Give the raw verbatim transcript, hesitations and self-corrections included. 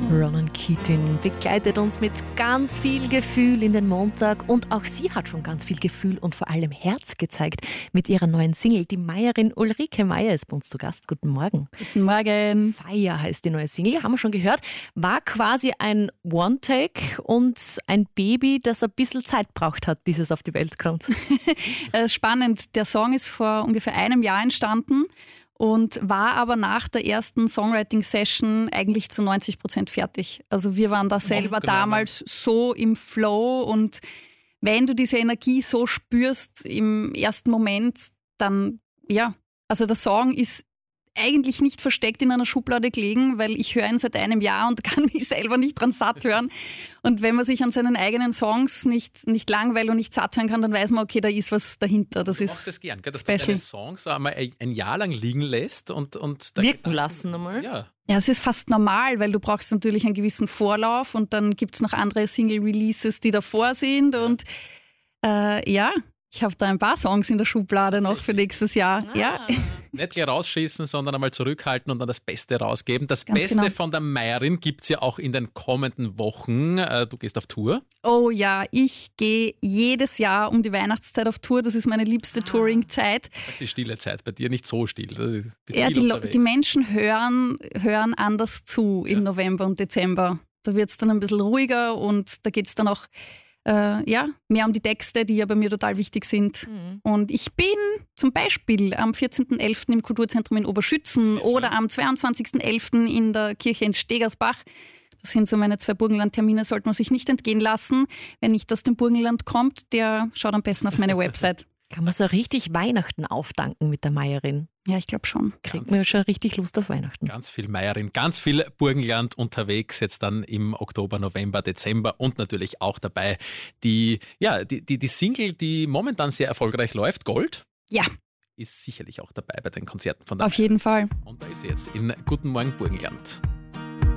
Ronan Keating begleitet uns mit ganz viel Gefühl in den Montag und auch sie hat schon ganz viel Gefühl und vor allem Herz gezeigt mit ihrer neuen Single. Die Meierin Ulrike Meier ist bei uns zu Gast. Guten Morgen. Guten Morgen. Feier heißt die neue Single, haben wir schon gehört. War quasi ein One-Take und ein Baby, das ein bisschen Zeit braucht hat, bis es auf die Welt kommt. Spannend. Der Song ist vor ungefähr einem Jahr entstanden und war aber nach der ersten Songwriting-Session eigentlich zu neunzig Prozent fertig. Also wir waren da selber damals so im Flow und wenn du diese Energie so spürst im ersten Moment, dann ja, also der Song ist eigentlich nicht versteckt in einer Schublade gelegen, weil ich höre ihn seit einem Jahr und kann mich selber nicht dran satt hören. Und wenn man sich an seinen eigenen Songs nicht, nicht langweilt und nicht satt hören kann, dann weiß man, okay, da ist was dahinter. Das du ist machst es gern, gell? Dass special. du deine Songs einmal ein Jahr lang liegen lässt und, und wirken lassen einmal. Ja. Ja, es ist fast normal, weil du brauchst natürlich einen gewissen Vorlauf und dann gibt es noch andere Single-Releases, die davor sind und äh, ja, ich habe da ein paar Songs in der Schublade noch für nächstes Jahr. Ah. Ja. Nicht gleich rausschießen, sondern einmal zurückhalten und dann das Beste rausgeben. Das Ganz Beste genau. von der Meierin gibt es ja auch in den kommenden Wochen. Du gehst auf Tour. Oh ja, ich gehe jedes Jahr um die Weihnachtszeit auf Tour. Das ist meine liebste Touring-Zeit. Ich sag die stille Zeit, bei dir nicht so still. Du bist Ja, viel die, Lo- unterwegs. die Menschen hören, hören anders zu im Ja. November und Dezember. Da wird es dann ein bisschen ruhiger und da geht es dann auch äh, ja, mehr um die Texte, die ja bei mir total wichtig sind. Mhm. Und ich bin zum Beispiel am vierzehnten elften im Kulturzentrum in Oberschützen Sehr oder schön. am zweiundzwanzigsten elften in der Kirche in Stegersbach. Das sind so meine zwei Burgenland-Termine, sollte man sich nicht entgehen lassen. Wer nicht aus dem Burgenland kommt, der schaut am besten auf meine Website. Kann man so richtig Weihnachten aufdanken mit der Meierin? Ja, ich glaube schon. Kriegt Ganz- man schon richtig Lust auf Weihnachten. Ganz viel Meierin, ganz viel Burgenland unterwegs, jetzt dann im Oktober, November, Dezember und natürlich auch dabei die, ja, die, die, die Single, die momentan sehr erfolgreich läuft, Gold, Ja, ist sicherlich auch dabei bei den Konzerten von der auf jeden Fall. Und da ist sie jetzt in Guten Morgen Burgenland.